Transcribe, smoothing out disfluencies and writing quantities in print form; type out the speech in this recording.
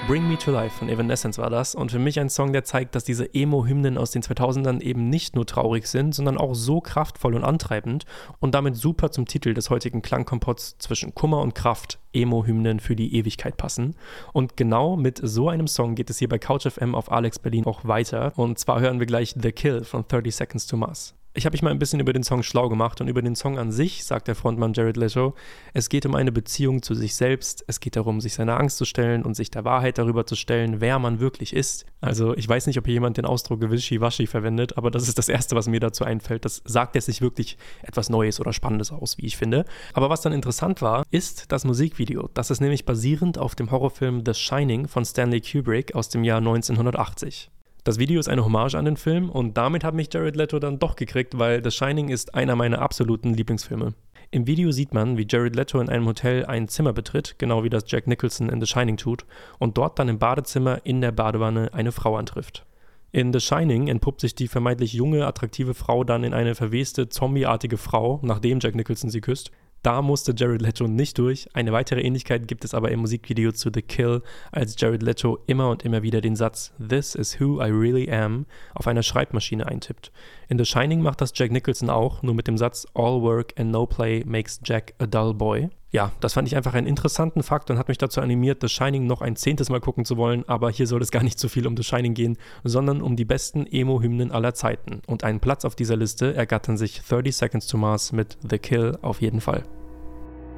Bring Me to Life von Evanescence war das und für mich ein Song, der zeigt, dass diese Emo-Hymnen aus den 2000ern eben nicht nur traurig sind, sondern auch so kraftvoll und antreibend und damit super zum Titel des heutigen Klangkompotts zwischen Kummer und Kraft, Emo-Hymnen für die Ewigkeit passen. Und genau mit so einem Song geht es hier bei Couch FM auf Alex Berlin auch weiter und zwar hören wir gleich The Kill von 30 Seconds to Mars. Ich habe mich mal ein bisschen über den Song schlau gemacht und über den Song an sich sagt der Frontmann Jared Leto, es geht um eine Beziehung zu sich selbst, es geht darum, sich seiner Angst zu stellen und sich der Wahrheit darüber zu stellen, wer man wirklich ist. Also ich weiß nicht, ob hier jemand den Ausdruck Wischi-Waschi verwendet, aber das ist das Erste, was mir dazu einfällt. Das sagt jetzt nicht wirklich etwas Neues oder Spannendes aus, wie ich finde. Aber was dann interessant war, ist das Musikvideo. Das ist nämlich basierend auf dem Horrorfilm The Shining von Stanley Kubrick aus dem Jahr 1980. Das Video ist eine Hommage an den Film und damit hat mich Jared Leto dann doch gekriegt, weil The Shining ist einer meiner absoluten Lieblingsfilme. Im Video sieht man, wie Jared Leto in einem Hotel ein Zimmer betritt, genau wie das Jack Nicholson in The Shining tut, und dort dann im Badezimmer in der Badewanne eine Frau antrifft. In The Shining entpuppt sich die vermeintlich junge, attraktive Frau dann in eine verweste, zombieartige Frau, nachdem Jack Nicholson sie küsst. Da musste Jared Leto nicht durch. Eine weitere Ähnlichkeit gibt es aber im Musikvideo zu The Kill, als Jared Leto immer und immer wieder den Satz "This is who I really am" auf einer Schreibmaschine eintippt. In The Shining macht das Jack Nicholson auch, nur mit dem Satz "All work and no play makes Jack a dull boy". Ja, das fand ich einfach einen interessanten Fakt und hat mich dazu animiert, The Shining noch ein 10. Mal gucken zu wollen, aber hier soll es gar nicht so viel um The Shining gehen, sondern um die besten Emo-Hymnen aller Zeiten. Und einen Platz auf dieser Liste ergattern sich 30 Seconds to Mars mit The Kill auf jeden Fall.